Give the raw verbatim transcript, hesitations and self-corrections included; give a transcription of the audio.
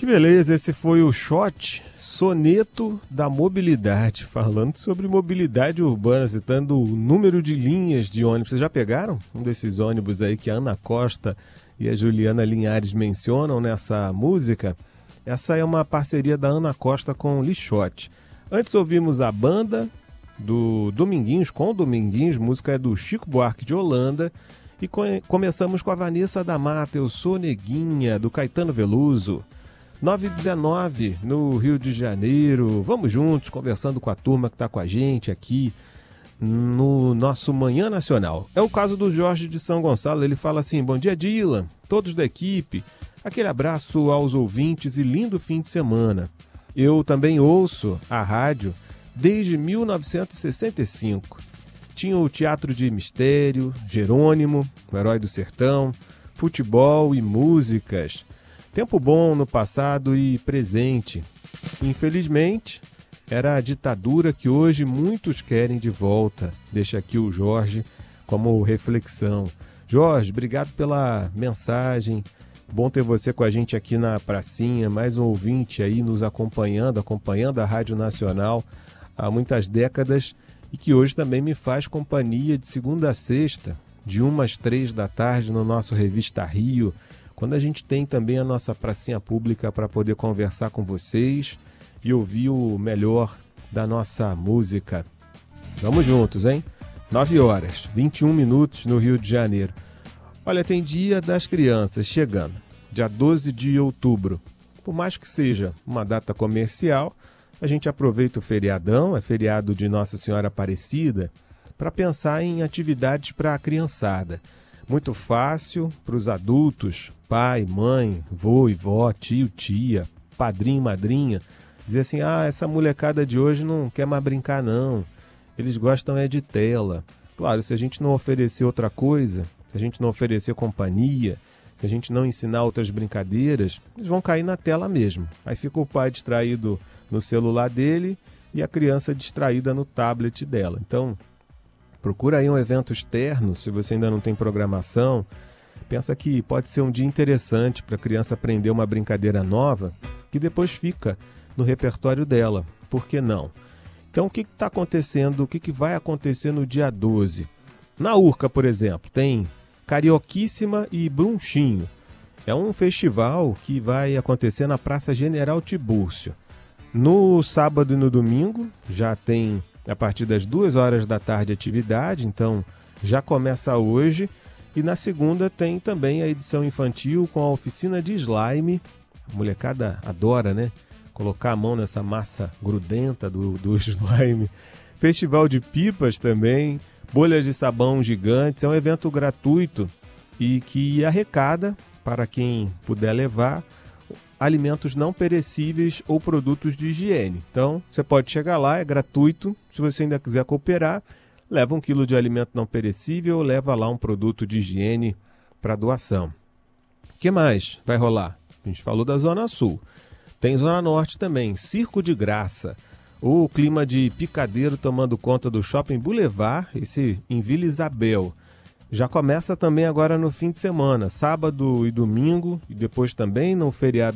Que beleza, esse foi o Shot, Soneto da Mobilidade, falando sobre mobilidade urbana, citando o número de linhas de ônibus. Vocês já pegaram um desses ônibus aí que a Ana Costa e a Juliana Linhares mencionam nessa música? Essa é uma parceria da Ana Costa com o Lixote. Antes ouvimos a banda do Dominguinhos, com o Dominguinhos, música é do Chico Buarque de Holanda. E começamos com a Vanessa da Mata, Eu Sou Neguinha, do Caetano Veloso. nove e dezenove no Rio de Janeiro. Vamos juntos, conversando com a turma que está com a gente aqui no nosso Manhã Nacional. É o caso do Jorge de São Gonçalo. Ele fala assim: bom dia, Dylan, todos da equipe. Aquele abraço aos ouvintes e lindo fim de semana. Eu também ouço a rádio desde mil novecentos e sessenta e cinco. Tinha o Teatro de Mistério, Jerônimo, o Herói do Sertão, futebol e músicas. Tempo bom no passado e presente. Infelizmente, era a ditadura que hoje muitos querem de volta. Deixa aqui o Jorge como reflexão. Jorge, obrigado pela mensagem. Bom ter você com a gente aqui na pracinha. Mais um ouvinte aí nos acompanhando, acompanhando a Rádio Nacional há muitas décadas e que hoje também me faz companhia de segunda a sexta, de uma às três da tarde no nosso Revista Rio, quando a gente tem também a nossa pracinha pública para poder conversar com vocês e ouvir o melhor da nossa música. Vamos juntos, hein? nove horas, vinte e um minutos no Rio de Janeiro. Olha, tem Dia das Crianças chegando, dia doze de outubro. Por mais que seja uma data comercial, a gente aproveita o feriadão, é feriado de Nossa Senhora Aparecida, para pensar em atividades para a criançada. Muito fácil para os adultos, pai, mãe, vô e vó, tio, tia, padrinho, madrinha, dizer assim: ah, essa molecada de hoje não quer mais brincar não, eles gostam é de tela. Claro, se a gente não oferecer outra coisa, se a gente não oferecer companhia, se a gente não ensinar outras brincadeiras, eles vão cair na tela mesmo. Aí fica o pai distraído no celular dele e a criança distraída no tablet dela. Então, procura aí um evento externo, se você ainda não tem programação. Pensa que pode ser um dia interessante para a criança aprender uma brincadeira nova que depois fica no repertório dela. Por que não? Então, o que está acontecendo? O que, que vai acontecer no dia doze? Na Urca, por exemplo, tem Carioquíssima e Brunchinho. É um festival que vai acontecer na Praça General Tibúrcio. No sábado e no domingo já tem, a partir das duas horas da tarde, atividade, então já começa hoje. E na segunda tem também a edição infantil com a oficina de slime. A molecada adora, né? Colocar a mão nessa massa grudenta do, do slime. Festival de pipas também, bolhas de sabão gigantes. É um evento gratuito e que arrecada, para quem puder levar, alimentos não perecíveis ou produtos de higiene. Então, você pode chegar lá, é gratuito. Se você ainda quiser cooperar, leva um quilo de alimento não perecível ou leva lá um produto de higiene para doação. O que mais vai rolar? A gente falou da Zona Sul. Tem Zona Norte também, Circo de Graça. O clima de picadeiro tomando conta do Shopping Boulevard, esse em Vila Isabel. Já começa também agora no fim de semana, sábado e domingo, e depois também no feriado